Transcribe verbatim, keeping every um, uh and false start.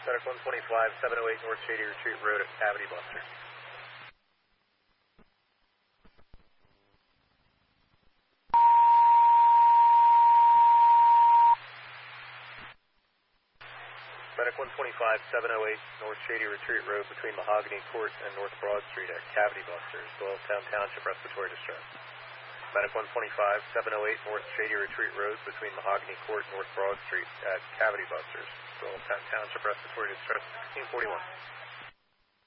Medic one twenty-five, seven oh eight North Shady Retreat Road at Cavity Buster. Medic one twenty-five, seven oh eight North Shady Retreat Road between Mahogany Court and North Broad Street at Cavity Busters, Doylestown Township Respiratory Distress. Medic one twenty-five, seven oh eight North Shady Retreat Road between Mahogany Court and North Broad Street at Cavity Busters, Doylestown Township Respiratory Distress, sixteen forty-one.